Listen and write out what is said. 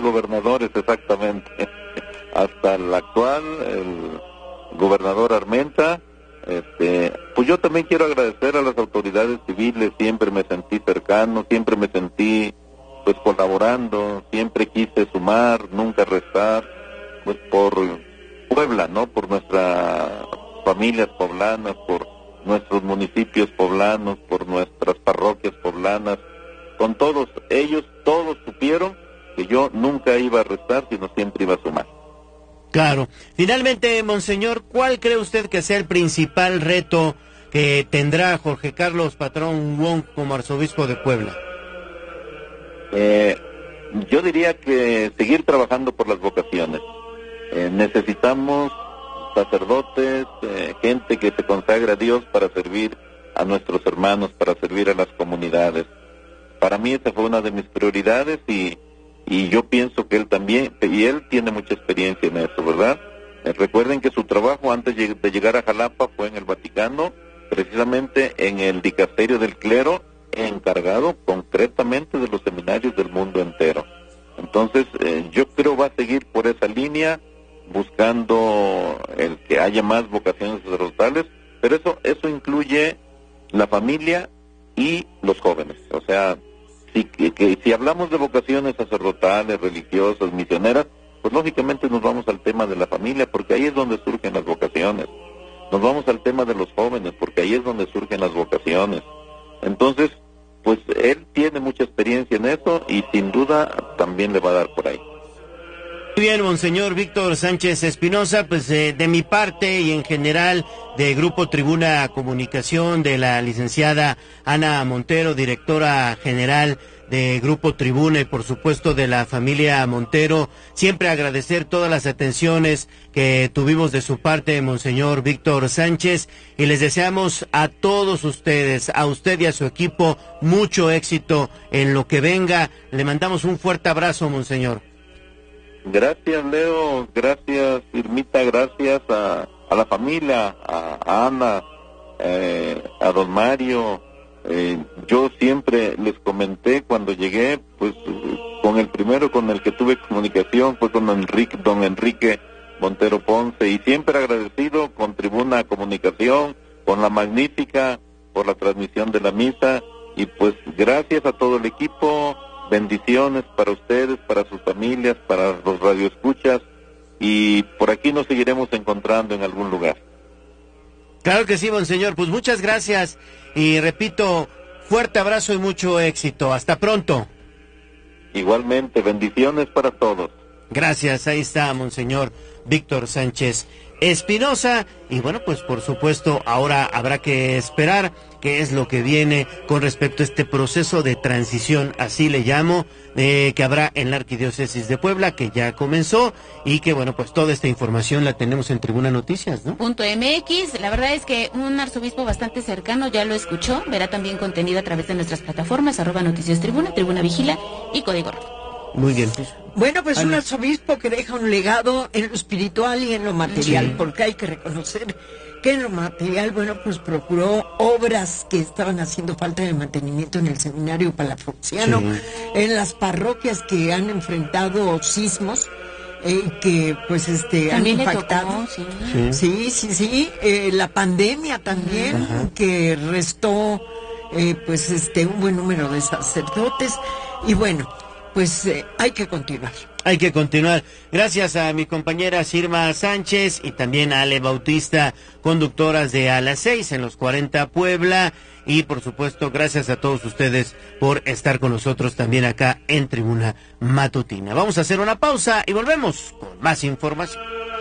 gobernadores, exactamente, hasta el actual, el gobernador Armenta. Pues yo también quiero agradecer a las autoridades civiles, siempre me sentí cercano, siempre me sentí pues colaborando, siempre quise sumar, nunca restar, pues por Puebla, ¿no? Por nuestras familias poblanas, por nuestros municipios poblanos, por nuestras parroquias poblanas, con todos ellos, todos supieron que yo nunca iba a restar, sino siempre iba a sumar. Claro. Finalmente, monseñor, ¿cuál cree usted que sea el principal reto que tendrá Jorge Carlos Patrón Wong como arzobispo de Puebla? Yo diría que seguir trabajando por las vocaciones. Necesitamos sacerdotes, gente que se consagre a Dios para servir a nuestros hermanos, para servir a las comunidades. Para mí esa fue una de mis prioridades y yo pienso que él también, y él tiene mucha experiencia en eso, ¿verdad? Recuerden que su trabajo antes de llegar a Jalapa fue en el Vaticano, precisamente en el dicasterio del clero, encargado concretamente de los seminarios del mundo entero. Entonces, yo creo va a seguir por esa línea, buscando el que haya más vocaciones sacerdotales, pero eso incluye la familia y los jóvenes. O sea, si hablamos de vocaciones sacerdotales, religiosas, misioneras, pues lógicamente nos vamos al tema de la familia, porque ahí es donde surgen las vocaciones. Nos vamos al tema de los jóvenes, porque ahí es donde surgen las vocaciones. Entonces, pues él tiene mucha experiencia en eso y sin duda también le va a dar por ahí. Muy bien, monseñor Víctor Sánchez Espinosa, pues de mi parte y en general de Grupo Tribuna Comunicación, de la licenciada Ana Montero, directora general de Grupo Tribuna y por supuesto de la familia Montero, siempre agradecer todas las atenciones que tuvimos de su parte, monseñor Víctor Sánchez, y les deseamos a todos ustedes, a usted y a su equipo, mucho éxito en lo que venga. Le mandamos un fuerte abrazo, monseñor. Gracias, Leo, gracias, Irmita, gracias a la familia, a Ana, a don Mario. Yo siempre les comenté cuando llegué, pues con el primero con el que tuve comunicación fue con don Enrique Montero Ponce, y siempre agradecido con Tribuna Comunicación, con La Magnífica, por la transmisión de la misa, y pues gracias a todo el equipo. Bendiciones para ustedes, para sus familias, para los radioescuchas, y por aquí nos seguiremos encontrando en algún lugar. Claro que sí, monseñor, pues muchas gracias, y repito, fuerte abrazo y mucho éxito. Hasta pronto. Igualmente, bendiciones para todos. Gracias, ahí está, monseñor Víctor Sánchez Espinosa, y bueno, pues por supuesto ahora habrá que esperar qué es lo que viene con respecto a este proceso de transición, así le llamo, que habrá en la Arquidiócesis de Puebla, que ya comenzó, y que bueno, pues toda esta información la tenemos en Tribuna Noticias, ¿no? .mx, la verdad es que un arzobispo bastante cercano ya lo escuchó, verá también contenido a través de nuestras plataformas, @Noticias Tribuna, Tribuna Vigila y Código Rojo. Muy bien. Bueno, pues un arzobispo que deja un legado en lo espiritual y en lo material, porque hay que reconocer que en lo material, bueno, pues procuró obras que estaban haciendo falta de mantenimiento en el seminario palafoxiano, en las parroquias que han enfrentado sismos, que pues han impactado. Sí, la pandemia también, que restó un buen número de sacerdotes, y bueno, pues hay que continuar. Hay que continuar. Gracias a mi compañera Sirma Sánchez y también a Ale Bautista, conductoras de A las 6 en los 40 Puebla. Y por supuesto, gracias a todos ustedes por estar con nosotros también acá en Tribuna Matutina. Vamos a hacer una pausa y volvemos con más información.